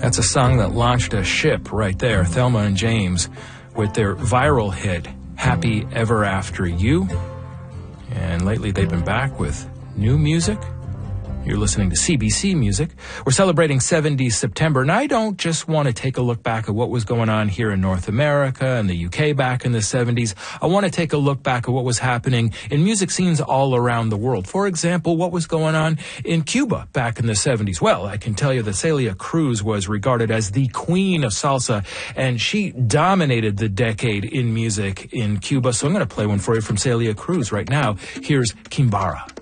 That's a song that launched a ship right there, Thelma and James, with their viral hit, Happy Ever After You. And lately they've been back with new music. You're listening to CBC Music. We're celebrating 70s September, and I don't just want to take a look back at what was going on here in North America and the UK back in the 70s. I want to take a look back at what was happening in music scenes all around the world. For example, what was going on in Cuba back in the 70s. Well, I can tell you that Celia Cruz was regarded as the queen of salsa, and she dominated the decade in music in Cuba. So I'm going to play one for you from Celia Cruz right now. Here's Kimbara.